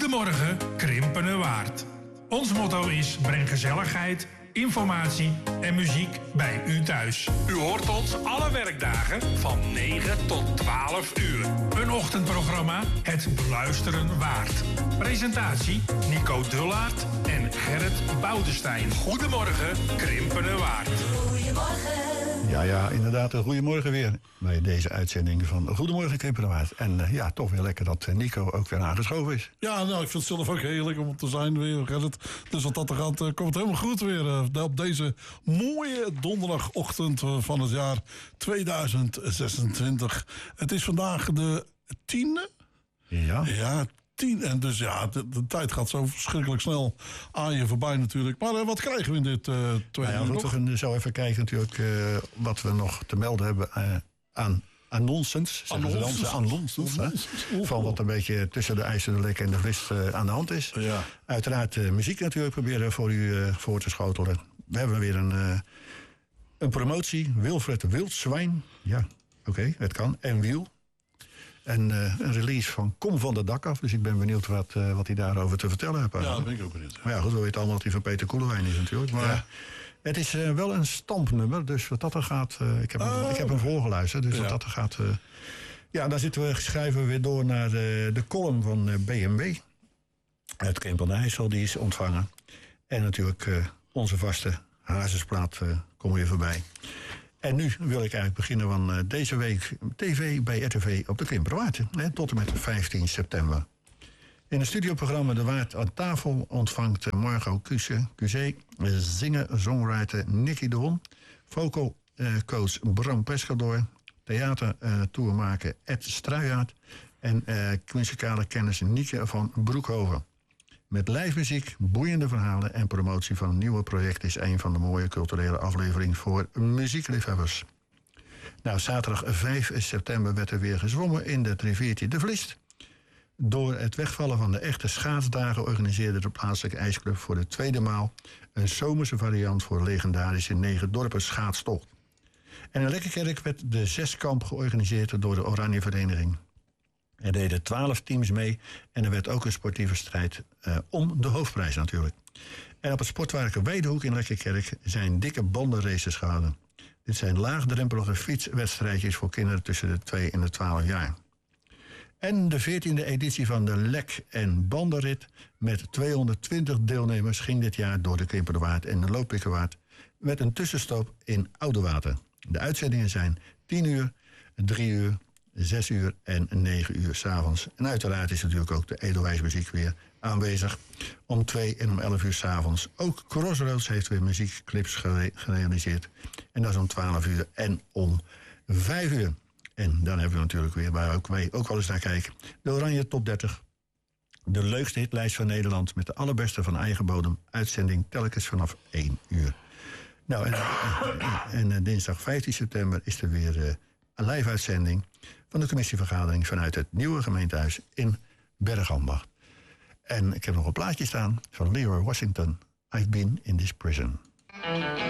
Goedemorgen, Krimpenerwaard. Ons motto is: breng gezelligheid, informatie en muziek bij u thuis. U hoort ons alle werkdagen van 9 tot 12 uur. Een ochtendprogramma, het beluisteren waard. Presentatie Nico Dullaert en Gerrit Boudestein. Goedemorgen, Krimpenerwaard. Goedemorgen. Ja, inderdaad. Een goedemorgen weer bij deze uitzending van Goedemorgen Krimpenerwaard. En toch weer lekker dat Nico ook weer aangeschoven is. Ja, nou, ik vind het zelf ook heerlijk om te zijn weer, Gerrit. Dus wat dat er gaat, komt het helemaal goed weer. Op deze mooie donderdagochtend van het jaar 2026. Het is vandaag de 10e. Ja. Ja, 10. En dus ja, de tijd gaat zo verschrikkelijk snel aan je voorbij natuurlijk. Maar wat krijgen we in dit tweede uur? Goed, we gaan zo even kijken natuurlijk wat we nog te melden hebben aan annonces. Van wat een beetje tussen de IJzerderlek en de Vlist aan de hand is. Ja. Uiteraard muziek natuurlijk proberen voor u voor te schotelen. We hebben weer een promotie. Wilfred Wildzwijn. Ja, oké, het kan. En Wiel. En een release van Kom van de dak af. Dus ik ben benieuwd wat hij daarover te vertellen heeft. Ja, dat ben ik ook benieuwd. Maar ja, goed, we weten allemaal dat hij van Peter Koelewijn is natuurlijk. Maar ja. Het is wel een stampnummer. Dus wat dat er gaat... ik heb hem voorgeluisterd. Dus wat dat er gaat... dan schrijven we weer door naar de column van BMW. Uit Kempen-IJssel, die is ontvangen. En natuurlijk onze vaste Hazesplaat komt weer voorbij. En nu wil ik eigenlijk beginnen van deze week tv bij RTV op de Krimpenerwaard. Tot en met 15 september. In het studioprogramma De Waard aan tafel ontvangt Margot Cusé, zinger-songwriter Nicky de Hon, vocal-coach Bram Pescador, theatertourmaker Ed Struijaert en muzikale kennis Nieke van Broekhoven. Met live muziek, boeiende verhalen en promotie van een nieuwe project is een van de mooie culturele afleveringen voor muziekliefhebbers. Nou, zaterdag 5 september werd er weer gezwommen in het riviertje De Vlist. Door het wegvallen van de echte schaatsdagen organiseerde de plaatselijke ijsclub voor de tweede maal een zomerse variant voor legendarische 9 dorpen schaatstocht. En in Lekkerkerk werd de zeskamp georganiseerd door de Oranje Vereniging. Er deden 12 teams mee en er werd ook een sportieve strijd om de hoofdprijs natuurlijk. En op het sportwerken Weidehoek in Lekkerkerk zijn dikke bandenraces gehouden. Dit zijn laagdrempelige fietswedstrijdjes voor kinderen tussen de 2 en de 12 jaar. En de 14e editie van de Lek- en Bandenrit met 220 deelnemers ging dit jaar door de Krimpenerwaard en de Looppikkerwaard met een tussenstop in Oudewater. De uitzendingen zijn 10 uur, 3 uur, 6 uur en 9 uur 's avonds. En uiteraard is natuurlijk ook de Edelwijsmuziek weer aanwezig om 2 en om 11 uur 's avonds. Ook Crossroads heeft weer muziekclips gerealiseerd. En dat is om 12 uur en om 5 uur. En dan hebben we natuurlijk weer, waar wij ook wel eens naar kijken, de Oranje Top 30. De leukste hitlijst van Nederland met de allerbeste van eigen bodem. Uitzending telkens vanaf 1 uur. Nou, en dinsdag 15 september is er weer een live-uitzending van de commissievergadering vanuit het nieuwe gemeentehuis in Bergambacht. En ik heb nog een plaatje staan van Leroy Washington. I've been in this prison.